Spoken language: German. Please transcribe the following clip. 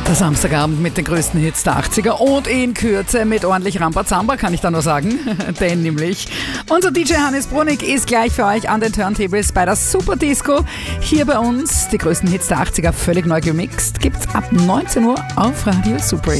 Der Samstagabend mit den größten Hits der 80er und in Kürze mit ordentlich Rambazamba, kann ich da nur sagen. Denn nämlich unser DJ Hannes Brunig ist gleich für euch an den Turntables bei der Super Disco. Hier bei uns die größten Hits der 80er völlig neu gemixt. Gibt's ab 19 Uhr auf Radio Super.